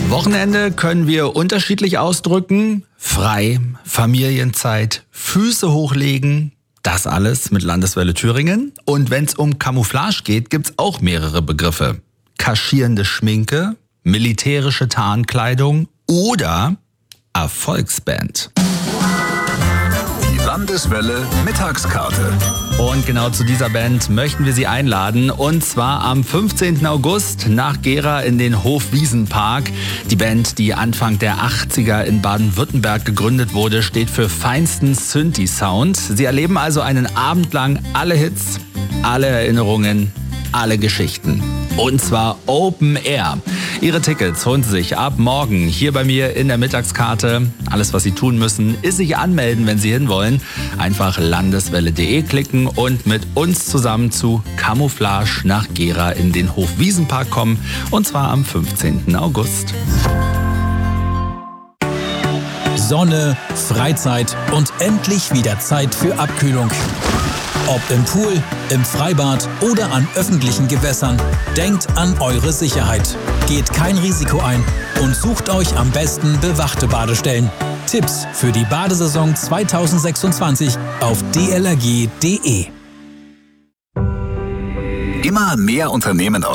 Wochenende können wir unterschiedlich ausdrücken. Frei, Familienzeit, Füße hochlegen. Das alles mit Landeswelle Thüringen. Und wenn es um Camouflage geht, gibt's auch mehrere Begriffe. Kaschierende Schminke, militärische Tarnkleidung oder Erfolgsband. Die Landeswelle Mittagskarte. Und genau zu dieser Band möchten wir Sie einladen. Und zwar am 15. August nach Gera in den Hofwiesenpark. Die Band, die Anfang der 80er in Baden-Württemberg gegründet wurde, steht für feinsten Synthi-Sound. Sie erleben also einen Abend lang alle Hits, alle Erinnerungen, alle Geschichten. Und zwar Open Air. Ihre Tickets holen Sie sich ab morgen hier bei mir in der Mittagskarte. Alles, was Sie tun müssen, ist sich anmelden, wenn Sie hinwollen. Einfach landeswelle.de klicken und mit uns zusammen zu Camouflage nach Gera in den Hofwiesenpark kommen. Und zwar am 15. August. Sonne, Freizeit und endlich wieder Zeit für Abkühlung. Ob im Pool, im Freibad oder an öffentlichen Gewässern, denkt an eure Sicherheit. Geht kein Risiko ein und sucht euch am besten bewachte Badestellen. Tipps für die Badesaison 2026 auf dlrg.de. Immer mehr Unternehmen